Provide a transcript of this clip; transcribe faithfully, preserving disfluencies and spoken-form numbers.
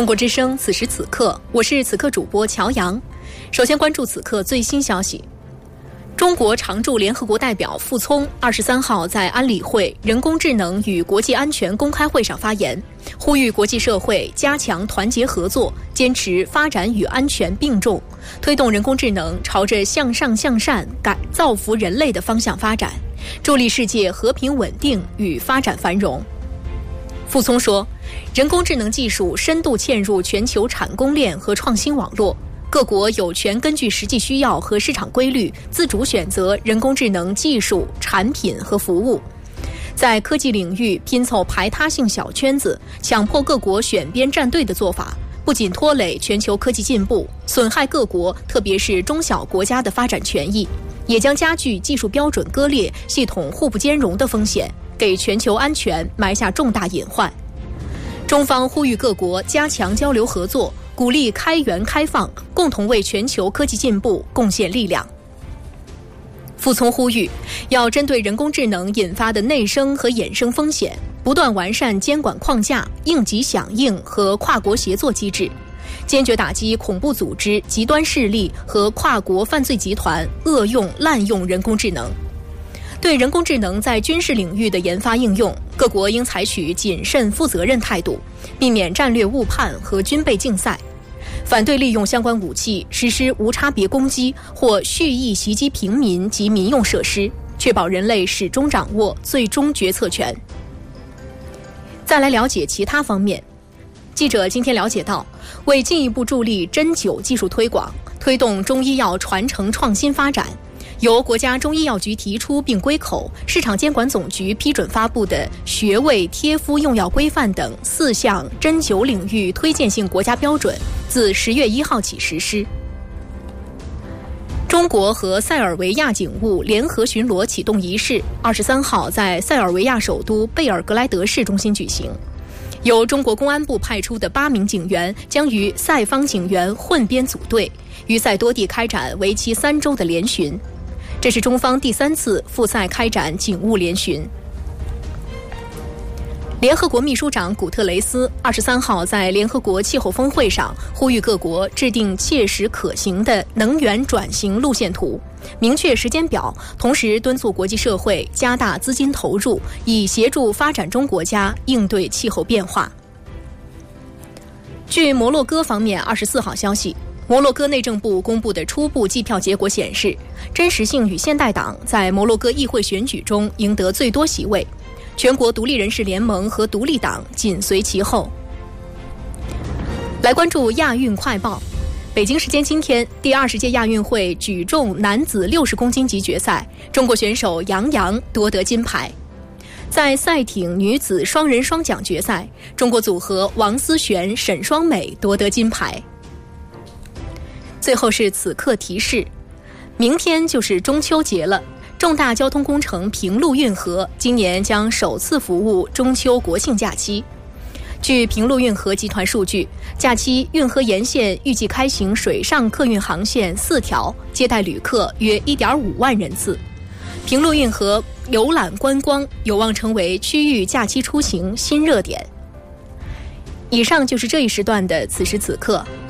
中国之声，此时此刻，我是此刻主播乔阳。首先关注此刻最新消息。中国常驻联合国代表傅聪二十三号在安理会人工智能与国际安全公开会上发言，呼吁国际社会加强团结合作，坚持发展与安全并重，推动人工智能朝着向上向善、改造福人类的方向发展，助力世界和平稳定与发展繁荣。傅聪说，人工智能技术深度嵌入全球产供链和创新网络，各国有权根据实际需要和市场规律自主选择人工智能技术、产品和服务。在科技领域拼凑排他性小圈子，强迫各国选边站队的做法，不仅拖累全球科技进步，损害各国特别是中小国家的发展权益，也将加剧技术标准割裂、系统互不兼容的风险，给全球安全埋下重大隐患。中方呼吁各国加强交流合作，鼓励开源开放，共同为全球科技进步贡献力量。傅聪呼吁，要针对人工智能引发的内生和衍生风险，不断完善监管框架、应急响应和跨国协作机制，坚决打击恐怖组织、极端势力和跨国犯罪集团恶用滥用人工智能。对人工智能在军事领域的研发应用，各国应采取谨慎负责任态度，避免战略误判和军备竞赛，反对利用相关武器实施无差别攻击或蓄意袭击平民及民用设施，确保人类始终掌握最终决策权。再来了解其他方面。记者今天了解到，为进一步助力针灸技术推广，推动中医药传承创新发展，由国家中医药局提出并归口，市场监管总局批准发布的穴位贴敷用药规范等四项针灸领域推荐性国家标准，自十月一号起实施。中国和塞尔维亚警务联合巡逻启动仪式二十三号在塞尔维亚首都贝尔格莱德市中心举行。由中国公安部派出的八名警员将与塞方警员混编组队，于塞多地开展为期三周的联巡。这是中方第三次赴塞开展警务联巡。联合国秘书长古特雷斯二十三号在联合国气候峰会上呼吁各国制定切实可行的能源转型路线图，明确时间表，同时敦促国际社会加大资金投入，以协助发展中国家应对气候变化。据摩洛哥方面二十四号消息，摩洛哥内政部公布的初步计票结果显示，真实性与现代党在摩洛哥议会选举中赢得最多席位，全国独立人士联盟和独立党紧随其后。来关注亚运快报。北京时间今天，第二十届亚运会举重男子六十公斤级决赛，中国选手杨洋夺得金牌。在赛艇女子双人双桨决赛，中国组合王思璇、沈双美夺得金牌。最后是此刻提示，明天就是中秋节了，重大交通工程平陆运河今年将首次服务中秋国庆假期。据平陆运河集团数据，假期运河沿线预计开行水上客运航线四条，接待旅客约 一点五万人次。平陆运河游览观光有望成为区域假期出行新热点。以上就是这一时段的此时此刻，